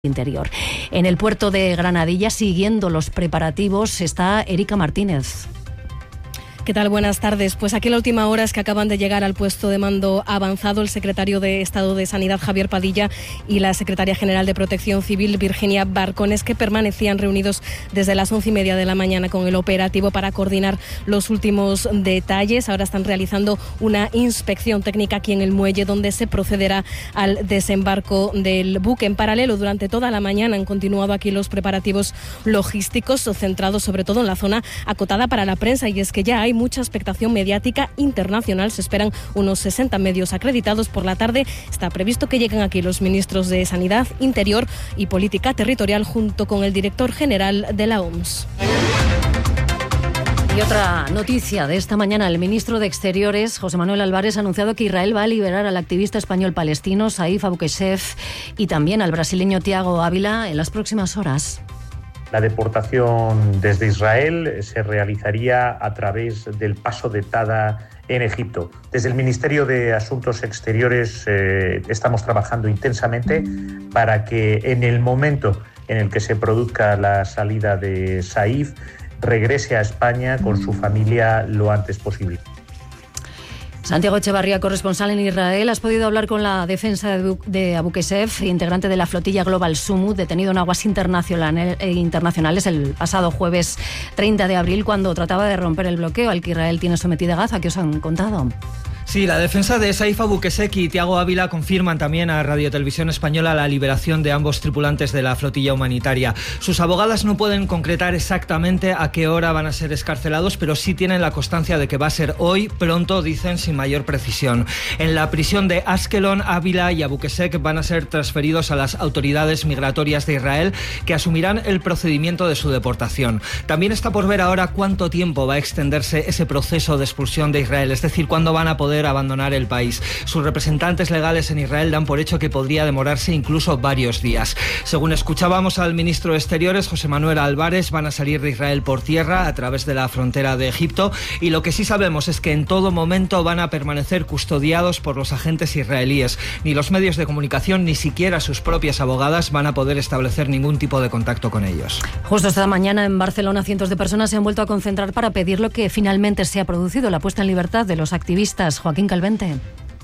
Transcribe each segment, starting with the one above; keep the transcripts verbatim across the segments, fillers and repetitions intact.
Interior. En el puerto de Granadilla, siguiendo los preparativos, está Erika Martínez. ¿Qué tal? Buenas tardes. Pues aquí la última hora es que acaban de llegar al puesto de mando avanzado el secretario de Estado de Sanidad, Javier Padilla, y la secretaria general de Protección Civil, Virginia Barcones, que permanecían reunidos desde las once y media de la mañana con el operativo para coordinar los últimos detalles. Ahora están realizando una inspección técnica aquí en el muelle, donde se procederá al desembarco del buque. En paralelo, durante toda la mañana han continuado aquí los preparativos logísticos, centrados sobre todo en la zona acotada para la prensa, y es que ya hay mucha expectación mediática internacional. Se esperan unos sesenta medios acreditados. Por la tarde está previsto que lleguen aquí los ministros de Sanidad, Interior y Política Territorial, junto con el director general de la O M S. Y otra noticia de esta mañana: el ministro de Exteriores, José Manuel Álvarez, ha anunciado que Israel va a liberar al activista español palestino Saif Abu Keshef y también al brasileño Tiago Ávila en las próximas horas. La deportación desde Israel se realizaría a través del paso de Tada en Egipto. Desde el Ministerio de Asuntos Exteriores eh, estamos trabajando intensamente para que en el momento en el que se produzca la salida de Saif, regrese a España con su familia lo antes posible. Santiago Echevarría, corresponsal en Israel, has podido hablar con la defensa de Abu Keshef, integrante de la flotilla Global Sumut, detenido en aguas internacionales el pasado jueves treinta de abril, cuando trataba de romper el bloqueo al que Israel tiene sometida a Gaza. ¿Qué os han contado? Sí, la defensa de Saif Abu Keshef y Tiago Ávila confirman también a Radio Televisión Española la liberación de ambos tripulantes de la flotilla humanitaria. Sus abogadas no pueden concretar exactamente a qué hora van a ser excarcelados, pero sí tienen la constancia de que va a ser hoy, pronto, dicen, sin mayor precisión. En la prisión de Askelon, Ávila y Abu Keshef van a ser transferidos a las autoridades migratorias de Israel, que asumirán el procedimiento de su deportación. También está por ver ahora cuánto tiempo va a extenderse ese proceso de expulsión de Israel, es decir, cuándo van a poder abandonar el país. Sus representantes legales en Israel dan por hecho que podría demorarse incluso varios días. Según escuchábamos al ministro de Exteriores, José Manuel Álvarez, van a salir de Israel por tierra a través de la frontera de Egipto, y lo que sí sabemos es que en todo momento van a permanecer custodiados por los agentes israelíes. Ni los medios de comunicación, ni siquiera sus propias abogadas van a poder establecer ningún tipo de contacto con ellos. Justo esta mañana en Barcelona, cientos de personas se han vuelto a concentrar para pedir lo que finalmente se ha producido: la puesta en libertad de los activistas. Joaquín Calvente.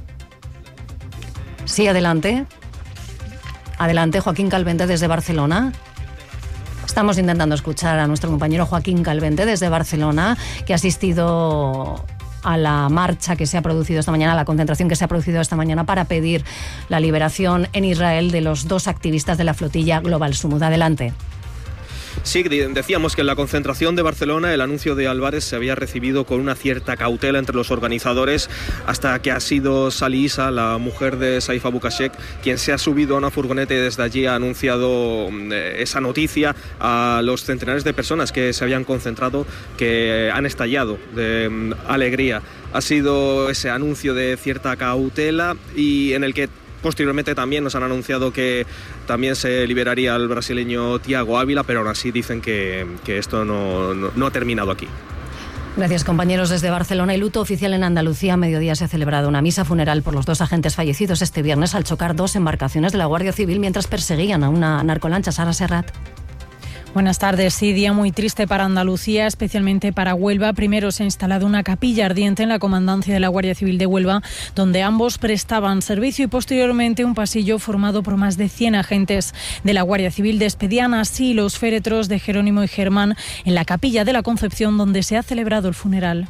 Sí, adelante. Adelante, Joaquín Calvente, desde Barcelona. Estamos intentando escuchar a nuestro compañero Joaquín Calvente desde Barcelona, que ha asistido a la marcha que se ha producido esta mañana, a la concentración que se ha producido esta mañana para pedir la liberación en Israel de los dos activistas de la flotilla Global Sumut. Adelante. Sí, decíamos que en la concentración de Barcelona el anuncio de Álvarez se había recibido con una cierta cautela entre los organizadores, hasta que ha sido Sali Issa, la mujer de Saif Abu Keshef, quien se ha subido a una furgoneta y desde allí ha anunciado esa noticia a los centenares de personas que se habían concentrado, que han estallado de alegría. Ha sido ese anuncio de cierta cautela, y en el que posteriormente también nos han anunciado que también se liberaría al brasileño Tiago Ávila, pero aún así dicen que, que esto no, no, no ha terminado aquí. Gracias, compañeros, desde Barcelona. Y luto oficial en Andalucía. A mediodía se ha celebrado una misa funeral por los dos agentes fallecidos este viernes al chocar dos embarcaciones de la Guardia Civil mientras perseguían a una narcolancha. Sara Serrat. Buenas tardes. Sí, día muy triste para Andalucía, especialmente para Huelva. Primero se ha instalado una capilla ardiente en la comandancia de la Guardia Civil de Huelva, donde ambos prestaban servicio, y posteriormente un pasillo formado por más de cien agentes de la Guardia Civil despedían así los féretros de Jerónimo y Germán en la capilla de la Concepción, donde se ha celebrado el funeral.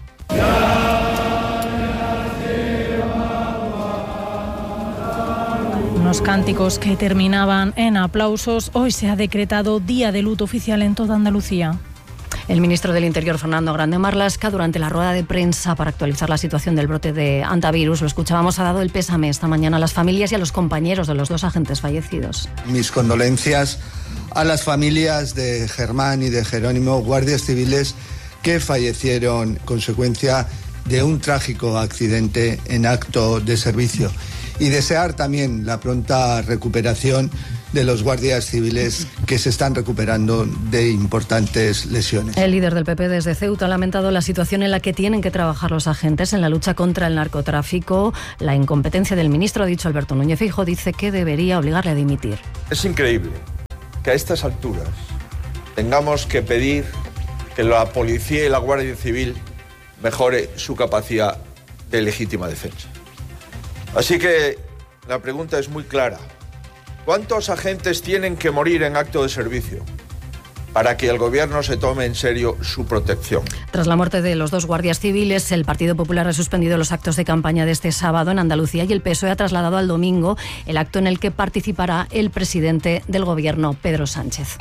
Unos cánticos que terminaban en aplausos. Hoy se ha decretado día de luto oficial en toda Andalucía. El ministro del Interior, Fernando Grande Marlaska, durante la rueda de prensa para actualizar la situación del brote de hantavirus, lo escuchábamos, ha dado el pésame esta mañana a las familias y a los compañeros de los dos agentes fallecidos. Mis condolencias a las familias de Germán y de Jerónimo, guardias civiles que fallecieron consecuencia de un trágico accidente en acto de servicio. Y desear también la pronta recuperación de los guardias civiles que se están recuperando de importantes lesiones. El líder del P P desde Ceuta ha lamentado la situación en la que tienen que trabajar los agentes en la lucha contra el narcotráfico. La incompetencia del ministro, ha dicho Alberto Núñez Feijóo, dice que debería obligarle a dimitir. Es increíble que a estas alturas tengamos que pedir que la policía y la Guardia Civil mejore su capacidad de legítima defensa. Así que la pregunta es muy clara. ¿Cuántos agentes tienen que morir en acto de servicio para que el Gobierno se tome en serio su protección? Tras la muerte de los dos guardias civiles, el Partido Popular ha suspendido los actos de campaña de este sábado en Andalucía y el P S O E ha trasladado al domingo el acto en el que participará el presidente del Gobierno, Pedro Sánchez.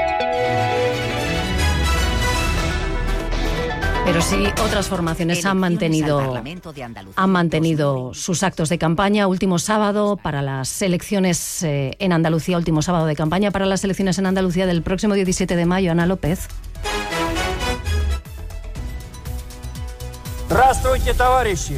Pero sí, otras formaciones han mantenido, han mantenido sus actos de campaña. Último sábado para las elecciones eh, en Andalucía, último sábado de campaña para las elecciones en Andalucía del próximo diecisiete de mayo. Ana López. Здравствуйте, товарищи.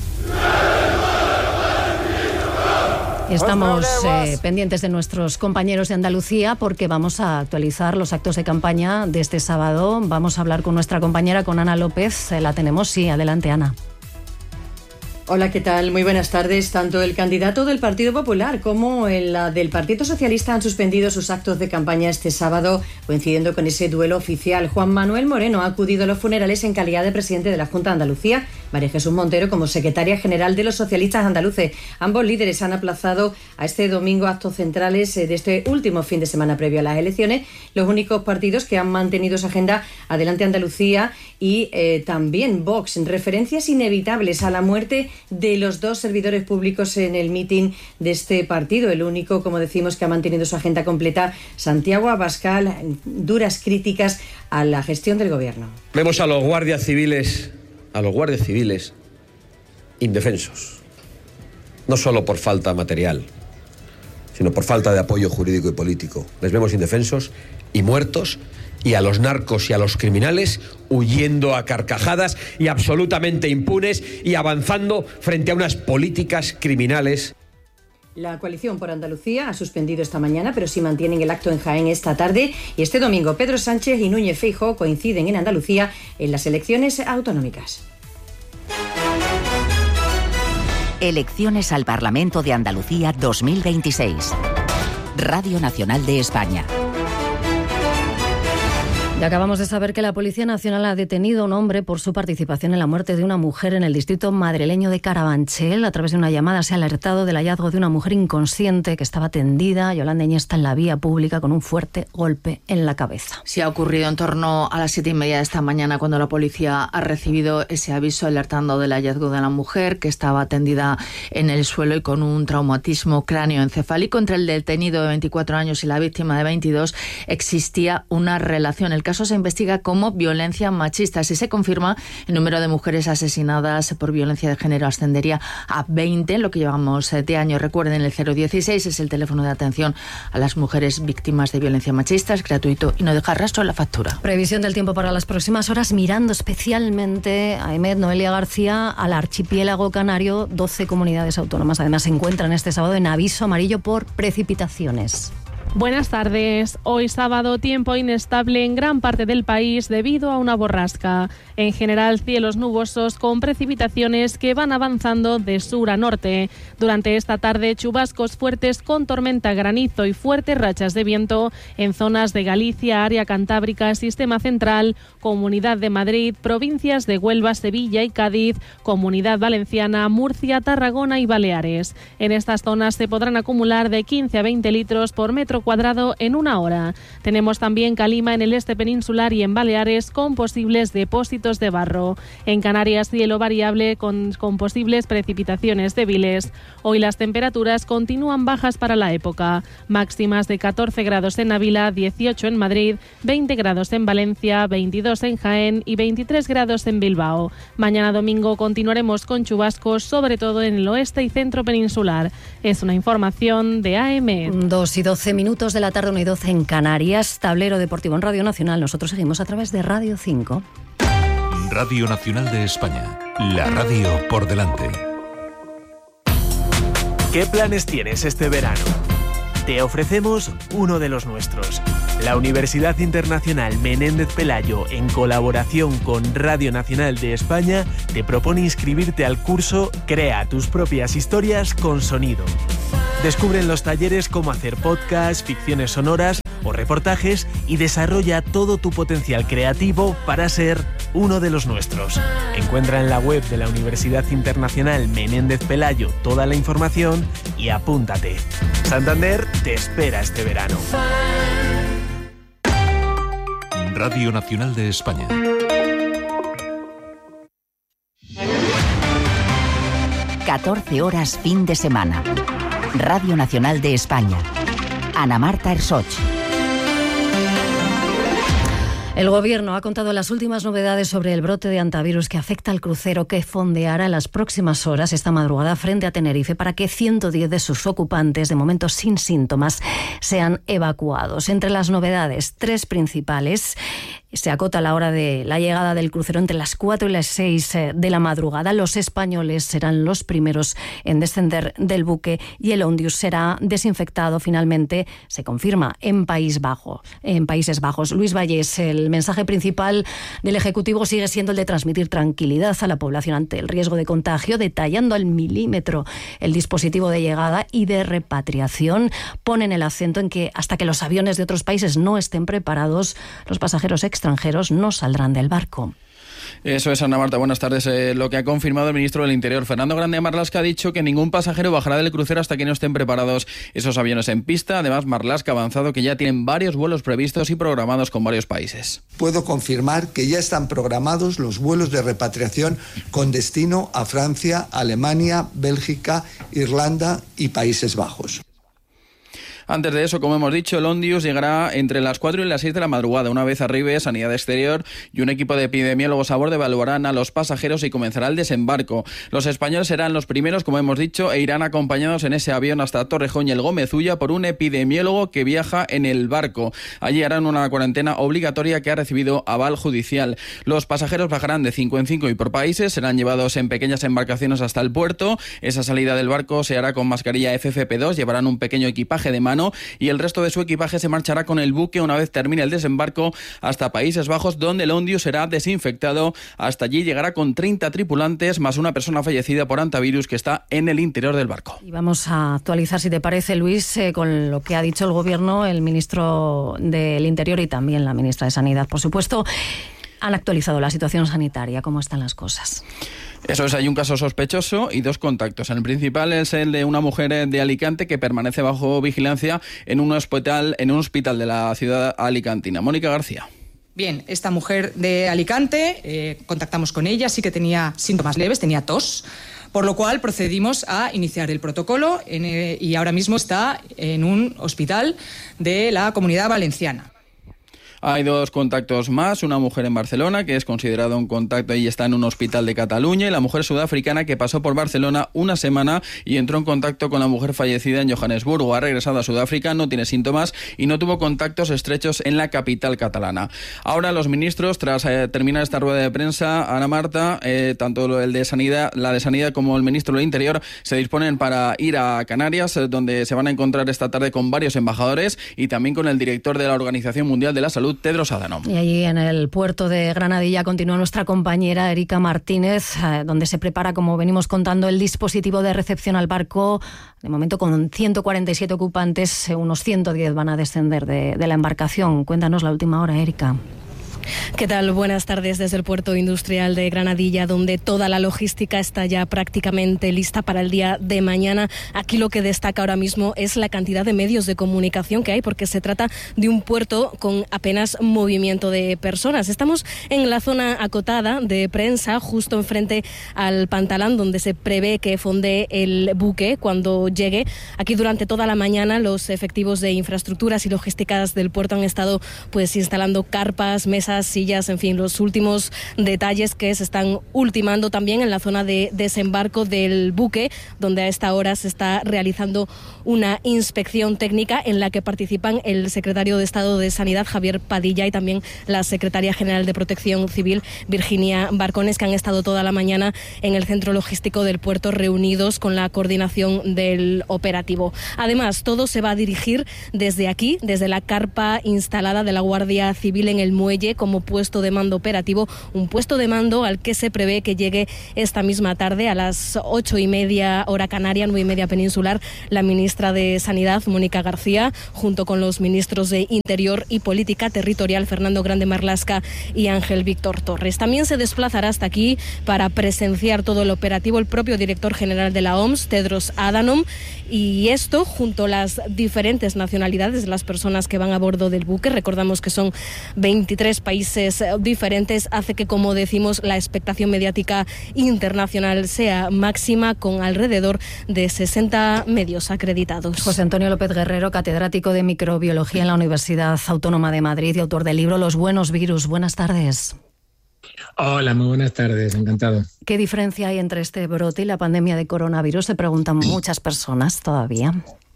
Estamos eh, pendientes de nuestros compañeros de Andalucía porque vamos a actualizar los actos de campaña de este sábado. Vamos a hablar con nuestra compañera, con Ana López. Eh, la tenemos, sí. Adelante, Ana. Hola, ¿qué tal? Muy buenas tardes. Tanto el candidato del Partido Popular como el del Partido Socialista han suspendido sus actos de campaña este sábado, coincidiendo con ese duelo oficial. Juan Manuel Moreno ha acudido a los funerales en calidad de presidente de la Junta de Andalucía, María Jesús Montero como secretaria general de los socialistas andaluces. Ambos líderes han aplazado a este domingo actos centrales de este último fin de semana previo a las elecciones. Los únicos partidos que han mantenido su agenda, Adelante Andalucía y eh, también Vox, en referencias inevitables a la muerte de los dos servidores públicos en el mitin de este partido. El único, como decimos, que ha mantenido su agenda completa, Santiago Abascal, duras críticas a la gestión del gobierno. Vemos a los guardias civiles, a los guardias civiles indefensos, no solo por falta material, sino por falta de apoyo jurídico y político. Les vemos indefensos y muertos, y a los narcos y a los criminales huyendo a carcajadas y absolutamente impunes y avanzando frente a unas políticas criminales. La coalición por Andalucía ha suspendido esta mañana, pero sí mantienen el acto en Jaén esta tarde. Y este domingo Pedro Sánchez y Núñez Feijóo coinciden en Andalucía en las elecciones autonómicas. Elecciones al Parlamento de Andalucía dos mil veintiséis. Radio Nacional de España. Y acabamos de saber que la Policía Nacional ha detenido a un hombre por su participación en la muerte de una mujer en el distrito madrileño de Carabanchel. A través de una llamada se ha alertado del hallazgo de una mujer inconsciente que estaba tendida, Yolanda Iniesta, en la vía pública con un fuerte golpe en la cabeza. Sí, ha ocurrido en torno a las siete y media de esta mañana cuando la policía ha recibido ese aviso alertando del hallazgo de la mujer que estaba tendida en el suelo y con un traumatismo cráneoencefálico. Entre el detenido de veinticuatro años y la víctima de veintidós existía una relación. El caso se investiga como violencia machista. Si se confirma, el número de mujeres asesinadas por violencia de género ascendería a veinte en lo que llevamos de año. Recuerden, el cero dieciséis es el teléfono de atención a las mujeres víctimas de violencia machista. Es gratuito y no deja rastro en la factura. Previsión del tiempo para las próximas horas, mirando especialmente a Emet, Noelia García, al archipiélago canario. doce comunidades autónomas además se encuentran este sábado en aviso amarillo por precipitaciones. Buenas tardes. Hoy sábado, tiempo inestable en gran parte del país debido a una borrasca. En general, cielos nubosos con precipitaciones que van avanzando de sur a norte. Durante esta tarde, chubascos fuertes con tormenta, granizo y fuertes rachas de viento en zonas de Galicia, área cantábrica, sistema central, Comunidad de Madrid, provincias de Huelva, Sevilla y Cádiz, Comunidad Valenciana, Murcia, Tarragona y Baleares. En estas zonas se podrán acumular de quince a veinte litros por metro cuadrado en una hora. Tenemos también calima en el este peninsular y en Baleares con posibles depósitos de barro. En Canarias, cielo variable con, con posibles precipitaciones débiles. Hoy las temperaturas continúan bajas para la época. Máximas de catorce grados en Ávila, dieciocho en Madrid, veinte grados en Valencia, veintidós en Jaén y veintitrés grados en Bilbao. Mañana domingo continuaremos con chubascos, sobre todo en el oeste y centro peninsular. Es una información de A M. dos y doce minutos de la tarde, una y doce en Canarias. Tablero deportivo en Radio Nacional. Nosotros seguimos a través de Radio cinco. Radio Nacional de España. La radio por delante. ¿Qué planes tienes este verano? Te ofrecemos uno de los nuestros. La Universidad Internacional Menéndez Pelayo, en colaboración con Radio Nacional de España, te propone inscribirte al curso Crea tus propias historias con sonido. Descubre en los talleres cómo hacer podcast, ficciones sonoras o reportajes y desarrolla todo tu potencial creativo para ser uno de los nuestros. Encuentra en la web de la Universidad Internacional Menéndez Pelayo toda la información y apúntate. Santander te espera este verano. Radio Nacional de España. catorce horas fin de semana. Radio Nacional de España. Ana Marta Ersoch. El Gobierno ha contado las últimas novedades sobre el brote de hantavirus que afecta al crucero que fondeará en las próximas horas esta madrugada frente a Tenerife para que ciento diez de sus ocupantes, de momento sin síntomas, sean evacuados. Entre las novedades, tres principales. Se acota la hora de la llegada del crucero entre las cuatro y las seis de la madrugada. Los españoles serán los primeros en descender del buque y el Ondius será desinfectado finalmente, se confirma, en País Bajo, en Países Bajos. Luis Vallés, el mensaje principal del Ejecutivo sigue siendo el de transmitir tranquilidad a la población ante el riesgo de contagio, detallando al milímetro el dispositivo de llegada y de repatriación. Ponen el acento en que hasta que los aviones de otros países no estén preparados, los pasajeros extranjeros extranjeros no saldrán del barco. Eso es, Ana Marta, buenas tardes. Eh, lo que ha confirmado el ministro del Interior, Fernando Grande Marlaska, ha dicho que ningún pasajero bajará del crucero hasta que no estén preparados esos aviones en pista. Además, Marlaska ha avanzado que ya tienen varios vuelos previstos y programados con varios países. Puedo confirmar que ya están programados los vuelos de repatriación con destino a Francia, Alemania, Bélgica, Irlanda y Países Bajos. Antes de eso, como hemos dicho, el Ondius llegará entre las cuatro y las seis de la madrugada. Una vez arribe, Sanidad Exterior y un equipo de epidemiólogos a bordo evaluarán a los pasajeros y comenzará el desembarco. Los españoles serán los primeros, como hemos dicho, e irán acompañados en ese avión hasta Torrejón y el Gómez Ulla por un epidemiólogo que viaja en el barco. Allí harán una cuarentena obligatoria que ha recibido aval judicial. Los pasajeros bajarán de cinco en cinco y por países, serán llevados en pequeñas embarcaciones hasta el puerto. Esa salida del barco se hará con mascarilla F F P dos, llevarán un pequeño equipaje de mano y el resto de su equipaje se marchará con el buque una vez termine el desembarco hasta Países Bajos, donde el Ondius será desinfectado. Hasta allí llegará con treinta tripulantes más una persona fallecida por hantavirus que está en el interior del barco. Y vamos a actualizar, si te parece, Luis, eh, con lo que ha dicho el Gobierno, el ministro del Interior y también la ministra de Sanidad, por supuesto. Han actualizado la situación sanitaria. ¿Cómo están las cosas? Eso es, hay un caso sospechoso y dos contactos. El principal es el de una mujer de Alicante que permanece bajo vigilancia en un hospital, en un hospital de la ciudad alicantina. Mónica García. Bien, esta mujer de Alicante, eh, contactamos con ella, sí que tenía síntomas leves, tenía tos, por lo cual procedimos a iniciar el protocolo en, eh, y ahora mismo está en un hospital de la Comunidad Valenciana. Hay dos contactos más, una mujer en Barcelona que es considerada un contacto y está en un hospital de Cataluña, y la mujer sudafricana que pasó por Barcelona una semana y entró en contacto con la mujer fallecida en Johannesburgo. Ha regresado a Sudáfrica, no tiene síntomas y no tuvo contactos estrechos en la capital catalana. Ahora los ministros, tras eh, terminar esta rueda de prensa, Ana Marta, eh, tanto el de Sanidad, la de Sanidad como el ministro del Interior se disponen para ir a Canarias, eh, donde se van a encontrar esta tarde con varios embajadores y también con el director de la Organización Mundial de la Salud, Tedros Adhanom. Y allí en el puerto de Granadilla continúa nuestra compañera Erika Martínez, eh, donde se prepara, como venimos contando, el dispositivo de recepción al barco. De momento con ciento cuarenta y siete ocupantes, eh, unos ciento diez van a descender de, de la embarcación. Cuéntanos la última hora, Erika. ¿Qué tal? Buenas tardes desde el puerto industrial de Granadilla, donde toda la logística está ya prácticamente lista para el día de mañana. Aquí lo que destaca ahora mismo es la cantidad de medios de comunicación que hay, porque se trata de un puerto con apenas movimiento de personas. Estamos en la zona acotada de prensa, justo enfrente al pantalán, donde se prevé que fondee el buque cuando llegue. Aquí durante toda la mañana los efectivos de infraestructuras y logísticas del puerto han estado pues instalando carpas, mesas, sillas, en fin, los últimos detalles que se están ultimando también en la zona de desembarco del buque, donde a esta hora se está realizando una inspección técnica en la que participan el secretario de Estado de Sanidad, Javier Padilla, y también la secretaria general de Protección Civil, Virginia Barcones, que han estado toda la mañana en el centro logístico del puerto reunidos con la coordinación del operativo. Además, todo se va a dirigir desde aquí, desde la carpa instalada de la Guardia Civil en el muelle, como puesto de mando operativo, un puesto de mando al que se prevé que llegue esta misma tarde a las ocho y media hora canaria, nueve y media peninsular, la ministra de Sanidad, Mónica García, junto con los ministros de Interior y Política Territorial, Fernando Grande Marlaska y Ángel Víctor Torres. También se desplazará hasta aquí para presenciar todo el operativo el propio director general de la O M S, Tedros Adhanom, y esto junto a las diferentes nacionalidades de las personas que van a bordo del buque. Recordamos que son veintitrés países diferentes, hace que, como decimos, la expectación mediática internacional sea máxima, con alrededor de sesenta medios acreditados. José Antonio López Guerrero, catedrático de microbiología en la Universidad Autónoma de Madrid y autor del libro Los buenos virus. Buenas tardes. Hola, muy buenas tardes, encantado. ¿Qué diferencia hay entre este brote y la pandemia de coronavirus? Se preguntan muchas personas todavía.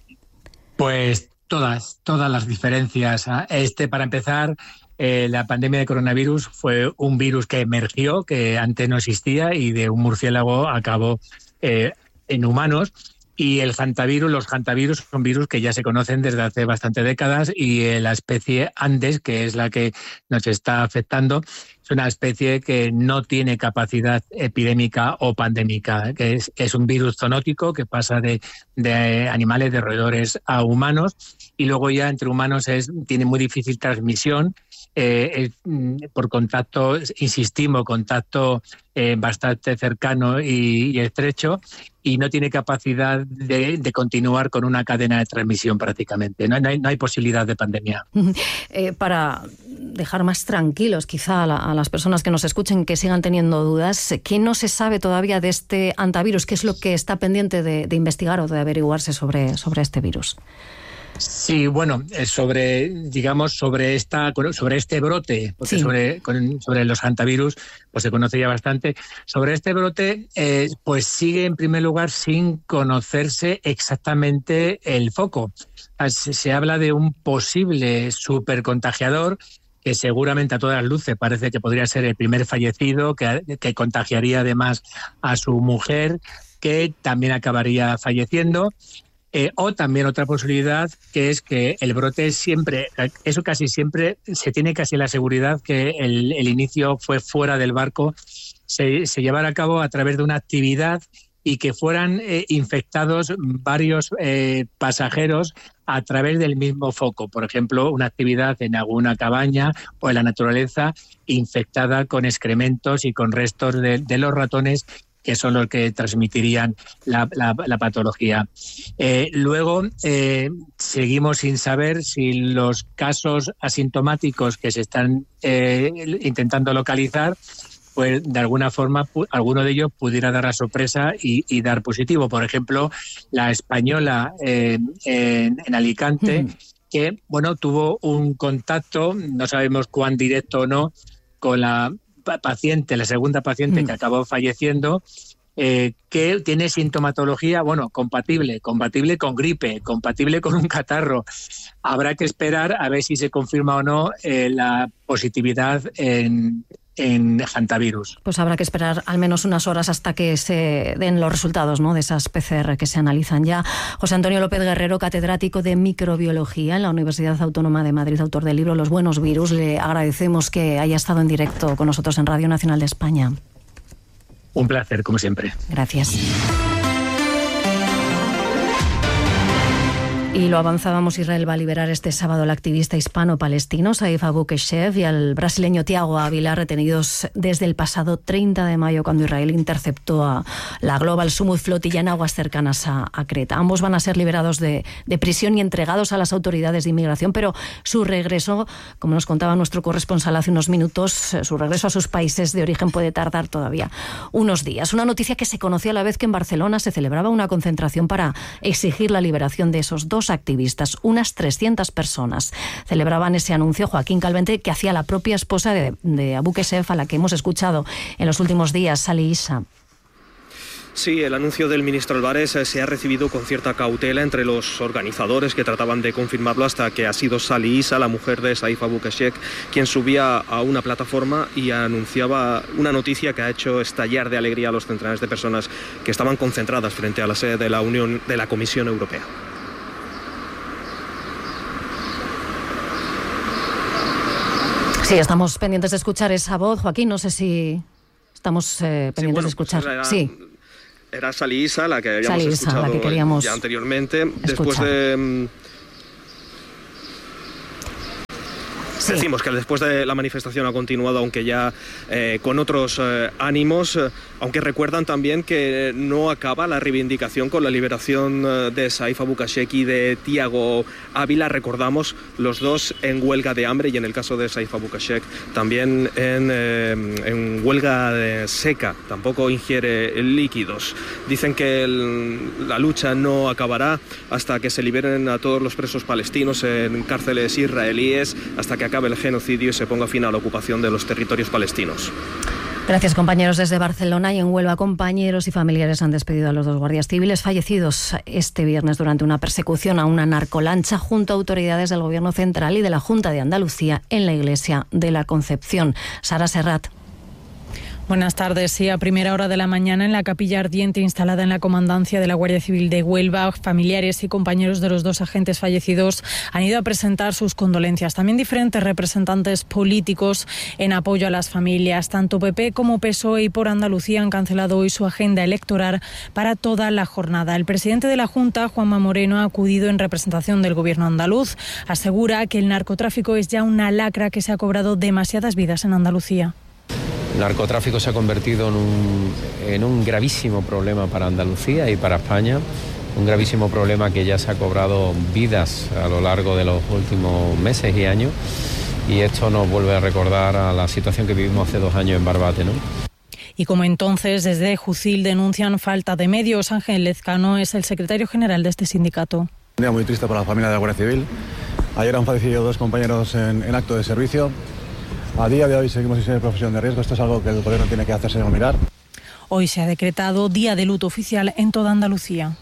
Pues todas, todas las diferencias. Este, para empezar, eh, la pandemia de coronavirus fue un virus que emergió, que antes no existía, y de un murciélago acabó eh, en humanos. Y el hantavirus, los hantavirus son virus que ya se conocen desde hace bastantes décadas, y eh, la especie Andes, que es la que nos está afectando, es una especie que no tiene capacidad epidémica o pandémica, que es, es un virus zoonótico que pasa de, de animales, de roedores a humanos, y luego ya entre humanos es, tiene muy difícil transmisión, eh, eh, por contacto, insistimos, contacto eh, bastante cercano y, y estrecho, y no tiene capacidad de, de continuar con una cadena de transmisión prácticamente. No, no, hay, no hay posibilidad de pandemia. Eh, para dejar más tranquilos quizá a, la, a las personas que nos escuchen, que sigan teniendo dudas, ¿qué no se sabe todavía de este hantavirus? ¿Qué es lo que está pendiente de, de investigar o de averiguarse sobre, sobre este virus? Sí, bueno, sobre, digamos, sobre esta, sobre este brote, porque sí. sobre, sobre los hantavirus, pues se conoce ya bastante. Sobre este brote, eh, pues sigue en primer lugar sin conocerse exactamente el foco. Se, se habla de un posible supercontagiador que seguramente a todas luces parece que podría ser el primer fallecido, que, que contagiaría además a su mujer, que también acabaría falleciendo. Eh, o también otra posibilidad, que es que el brote siempre, eso casi siempre, se tiene casi la seguridad que el, el inicio fue fuera del barco, se, se llevara a cabo a través de una actividad y que fueran eh, infectados varios eh, pasajeros a través del mismo foco. Por ejemplo, una actividad en alguna cabaña o en la naturaleza infectada con excrementos y con restos de, de los ratones, que son los que transmitirían la, la, la patología. Eh, luego, eh, seguimos sin saber si los casos asintomáticos que se están eh, intentando localizar, pues de alguna forma pu- alguno de ellos pudiera dar la sorpresa y, y dar positivo. Por ejemplo, la española eh, en, en Alicante, mm. que bueno, tuvo un contacto, no sabemos cuán directo o no, con la paciente, la segunda paciente mm. que acabó falleciendo, eh, que tiene sintomatología, bueno, compatible, compatible con gripe, compatible con un catarro. Habrá que esperar a ver si se confirma o no eh, la positividad en, en hantavirus. Pues habrá que esperar al menos unas horas hasta que se den los resultados, ¿no?, de esas P C R que se analizan ya. José Antonio López Guerrero, catedrático de microbiología en la Universidad Autónoma de Madrid, autor del libro Los buenos virus. Le agradecemos que haya estado en directo con nosotros en Radio Nacional de España. Un placer, como siempre. Gracias. Y lo avanzábamos, Israel va a liberar este sábado al activista hispano-palestino Saif Abu Keshev y al brasileño Tiago Ávila, retenidos desde el pasado treinta de mayo, cuando Israel interceptó a la Global Sumud Flotilla en aguas cercanas a, a Creta. Ambos van a ser liberados de, de prisión y entregados a las autoridades de inmigración, pero su regreso, como nos contaba nuestro corresponsal hace unos minutos, su regreso a sus países de origen puede tardar todavía unos días. Una noticia que se conoció a la vez que en Barcelona se celebraba una concentración para exigir la liberación de esos dos activistas. Unas trescientas personas celebraban ese anuncio. Joaquín Calvente, que hacía la propia esposa de, de Abu Keshev, a la que hemos escuchado en los últimos días. Sali Isa. Sí, el anuncio del ministro Álvarez se ha recibido con cierta cautela entre los organizadores que trataban de confirmarlo, hasta que ha sido Sali Isa, la mujer de Saif Abu Keshev, quien subía a una plataforma y anunciaba una noticia que ha hecho estallar de alegría a los centenares de personas que estaban concentradas frente a la sede de la Unión de la Comisión Europea. Sí, estamos pendientes de escuchar esa voz. Joaquín, no sé si estamos eh, pendientes sí, bueno, de escuchar. Pues era, sí. Era Sali Issa, la que habíamos Sali Issa, escuchado la que queríamos ya anteriormente. Escuchar. Después de... Sí. Decimos que después de la manifestación ha continuado, aunque ya eh, con otros eh, ánimos, eh, aunque recuerdan también que no acaba la reivindicación con la liberación eh, de Saif Abukashek y de Tiago Ávila. Recordamos, los dos en huelga de hambre y en el caso de Saif Abukashek también en, eh, en huelga de seca, tampoco ingiere líquidos. Dicen que el, la lucha no acabará hasta que se liberen a todos los presos palestinos en cárceles israelíes, hasta que acabe el genocidio y se ponga fin a la ocupación de los territorios palestinos. Gracias, compañeros. Desde Barcelona y en Huelva, compañeros y familiares han despedido a los dos guardias civiles fallecidos este viernes durante una persecución a una narcolancha junto a autoridades del Gobierno Central y de la Junta de Andalucía en la Iglesia de la Concepción. Sara Serrat. Buenas tardes. Sí, a primera hora de la mañana en la capilla ardiente instalada en la comandancia de la Guardia Civil de Huelva, familiares y compañeros de los dos agentes fallecidos han ido a presentar sus condolencias. También diferentes representantes políticos en apoyo a las familias. Tanto P P como P S O E y Por Andalucía han cancelado hoy su agenda electoral para toda la jornada. El presidente de la Junta, Juanma Moreno, ha acudido en representación del Gobierno andaluz. Asegura que el narcotráfico es ya una lacra que se ha cobrado demasiadas vidas en Andalucía. El narcotráfico se ha convertido en un, en un gravísimo problema para Andalucía y para España, un gravísimo problema que ya se ha cobrado vidas a lo largo de los últimos meses y años, y esto nos vuelve a recordar a la situación que vivimos hace dos años en Barbate, ¿no? Y como entonces, desde Jucil denuncian falta de medios. Ángel Lezcano es el secretario general de este sindicato. Un día muy triste para la familia de la Guardia Civil. Ayer han fallecido dos compañeros en, en acto de servicio. A día de hoy seguimos sin ser profesión de riesgo. Esto es algo que el Gobierno tiene que hacerse mirar. Hoy se ha decretado día de luto oficial en toda Andalucía.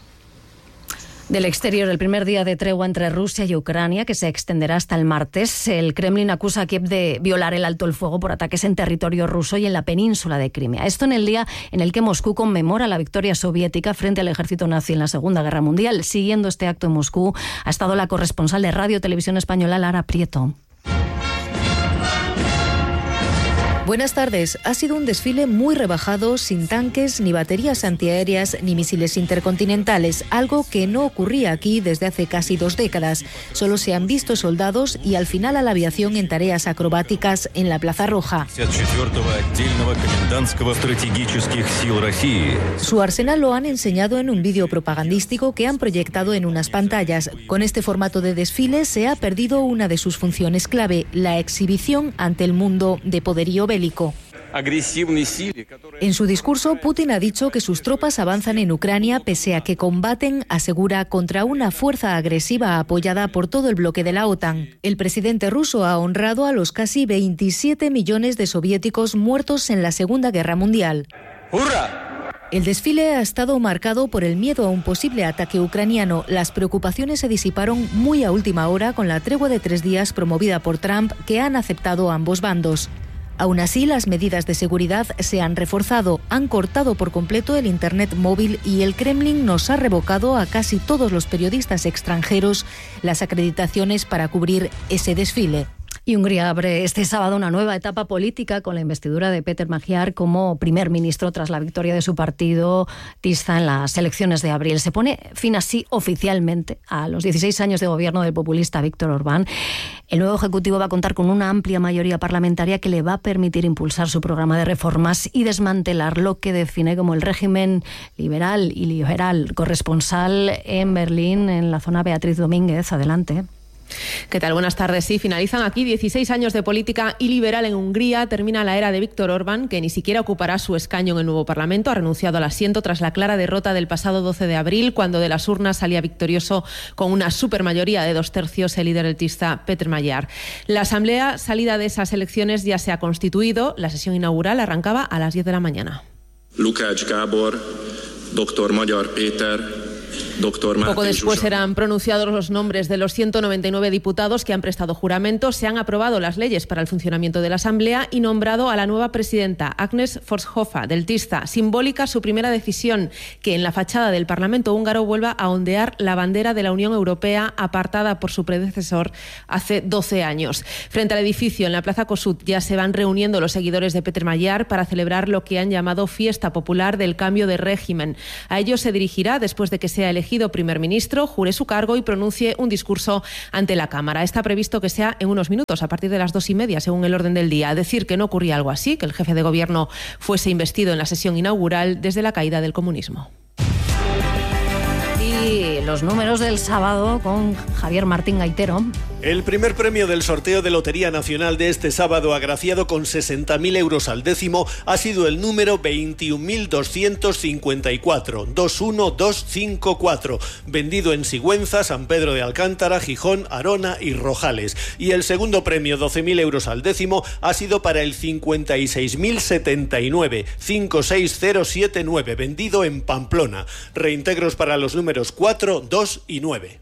Del exterior, el primer día de tregua entre Rusia y Ucrania, que se extenderá hasta el martes. El Kremlin acusa a Kiev de violar el alto el fuego por ataques en territorio ruso y en la península de Crimea. Esto en el día en el que Moscú conmemora la victoria soviética frente al ejército nazi en la Segunda Guerra Mundial. Siguiendo este acto en Moscú ha estado la corresponsal de Radio Televisión Española, Lara Prieto. Buenas tardes. Ha sido un desfile muy rebajado, sin tanques, ni baterías antiaéreas, ni misiles intercontinentales, algo que no ocurría aquí desde hace casi dos décadas. Solo se han visto soldados y al final a la aviación en tareas acrobáticas en la Plaza Roja. Su arsenal lo han enseñado en un vídeo propagandístico que han proyectado en unas pantallas. Con este formato de desfile se ha perdido una de sus funciones clave, la exhibición ante el mundo de poderío bélico. En su discurso, Putin ha dicho que sus tropas avanzan en Ucrania pese a que combaten, asegura, contra una fuerza agresiva apoyada por todo el bloque de la OTAN. El presidente ruso ha honrado a los casi veintisiete millones de soviéticos muertos en la Segunda Guerra Mundial. ¡Hurra! El desfile ha estado marcado por el miedo a un posible ataque ucraniano. Las preocupaciones se disiparon muy a última hora con la tregua de tres días promovida por Trump, que han aceptado ambos bandos. Aún así, las medidas de seguridad se han reforzado, han cortado por completo el Internet móvil y el Kremlin nos ha revocado a casi todos los periodistas extranjeros las acreditaciones para cubrir ese desfile. Y Hungría abre este sábado una nueva etapa política con la investidura de Péter Magyar como primer ministro tras la victoria de su partido Tisza en las elecciones de abril. Se pone fin así oficialmente a los dieciséis años de gobierno del populista Viktor Orbán. El nuevo ejecutivo va a contar con una amplia mayoría parlamentaria que le va a permitir impulsar su programa de reformas y desmantelar lo que define como el régimen liberal y liberal. Corresponsal en Berlín, en la zona, Beatriz Domínguez. Adelante. ¿Qué tal? Buenas tardes. Sí, finalizan aquí dieciséis años de política iliberal en Hungría. Termina la era de Viktor Orbán, que ni siquiera ocupará su escaño en el nuevo Parlamento. Ha renunciado al asiento tras la clara derrota del pasado doce de abril, cuando de las urnas salía victorioso con una supermayoría de dos tercios el líder del Tisza, Péter Magyar. La asamblea salida de esas elecciones ya se ha constituido. La sesión inaugural arrancaba a las diez de la mañana. Lukács Gábor, doctor Magyar Péter, Poco después serán pronunciados los nombres de los ciento noventa y nueve diputados que han prestado juramento, se han aprobado las leyes para el funcionamiento de la Asamblea y nombrado a la nueva presidenta, Agnes Forshofa, del Tista. Simbólica su primera decisión, que en la fachada del Parlamento húngaro vuelva a ondear la bandera de la Unión Europea apartada por su predecesor hace doce años. Frente al edificio, en la Plaza Kossuth, ya se van reuniendo los seguidores de Peter Mayer para celebrar lo que han llamado Fiesta Popular del Cambio de Régimen. A ellos se dirigirá después de que sea elegido primer ministro, jure su cargo y pronuncie un discurso ante la Cámara. Está previsto que sea en unos minutos, a partir de las dos y media, según el orden del día. Decir que no ocurría algo así, que el jefe de gobierno fuese investido en la sesión inaugural desde la caída del comunismo. Y los números del sábado con Javier Martín Gaitero. El primer premio del sorteo de Lotería Nacional de este sábado, agraciado con sesenta mil euros al décimo, ha sido el número veintiún mil doscientos cincuenta y cuatro, dos uno dos cinco cuatro, vendido en Sigüenza, San Pedro de Alcántara, Gijón, Arona y Rojales. Y el segundo premio, doce mil euros al décimo, ha sido para el cincuenta y seis mil setenta y nueve, cinco seis cero siete nueve, vendido en Pamplona. Reintegros para los números cuatro, dos y nueve.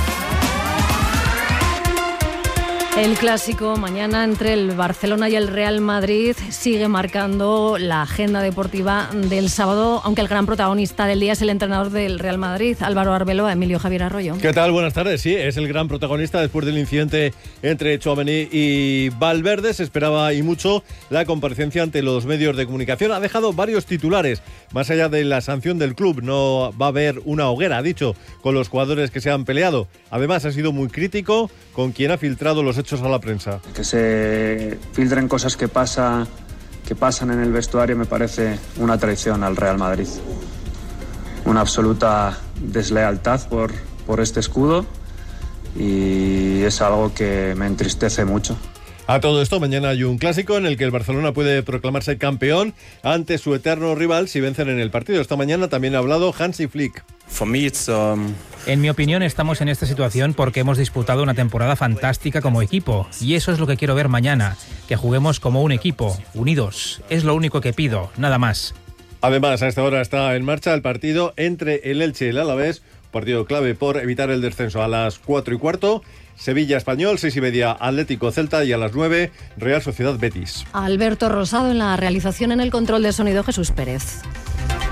El clásico mañana entre el Barcelona y el Real Madrid sigue marcando la agenda deportiva del sábado, aunque el gran protagonista del día es el entrenador del Real Madrid, Álvaro Arbeloa. Emilio Javier Arroyo. ¿Qué tal? Buenas tardes. Sí, es el gran protagonista después del incidente entre Tchouaméni y Valverde. Se esperaba y mucho la comparecencia ante los medios de comunicación. Ha dejado varios titulares. Más allá de la sanción del club, no va a haber una hoguera, ha dicho, con los jugadores que se han peleado. Además, ha sido muy crítico con quien ha filtrado los hechos a la prensa. Que se filtren cosas que, pasa, que pasan en el vestuario me parece una traición al Real Madrid. Una absoluta deslealtad por, por este escudo y es algo que me entristece mucho. A todo esto, mañana hay un clásico en el que el Barcelona puede proclamarse campeón ante su eterno rival si vencen en el partido. Esta mañana también ha hablado Hansi Flick. En mi opinión, estamos en esta situación porque hemos disputado una temporada fantástica como equipo y eso es lo que quiero ver mañana, que juguemos como un equipo, unidos. Es lo único que pido, nada más. Además, a esta hora está en marcha el partido entre el Elche y el Alavés, partido clave por evitar el descenso. A las cuatro y cuarto, Sevilla Español, seis y media Atlético Celta y a las nueve Real Sociedad Betis. Alberto Rosado en la realización, en el control de sonido Jesús Pérez.